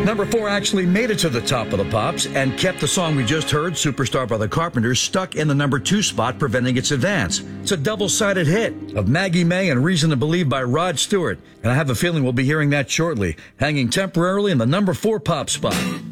Number 4 actually made it to the top of the pops and kept the song we just heard, Superstar by the Carpenters, stuck in the number 2 spot, preventing its advance. It's a double-sided hit of Maggie May and Reason to Believe by Rod Stewart. And I have a feeling we'll be hearing that shortly, hanging temporarily in the number 4 pop spot.